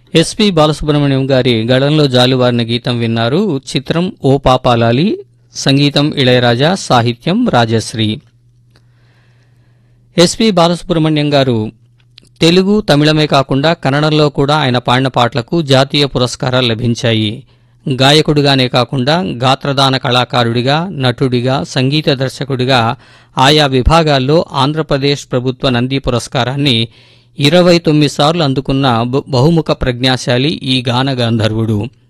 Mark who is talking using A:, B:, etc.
A: SP Balasubrahmanyam గారి గళంలో జాలువారిన గీతం విన్నారు. చిత్రం ఓ పాపాలాలి, సంగీతం ఇళయరాజా, సాహిత్యం రాజశ్రీ. ఎస్పి బాలసుబ్రహ్మణ్యం గారు తెలుగు, తమిళమే కాకుండా కన్నడంలో కూడా ఆయన పాడిన పాటలకు జాతీయ పురస్కారాలు లభించాయి. గాయకుడిగానే కాకుండా గాత్రదాన కళాకారుడిగా, నటుడిగా, సంగీత దర్శకుడిగా ఆయా విభాగాల్లో ఆంధ్రప్రదేశ్ ప్రభుత్వ నంది పురస్కారాన్ని 29 సార్లు అందుకున్న బహుముఖ ప్రజ్ఞాశాలి ఈ గాన గంధర్వుడు.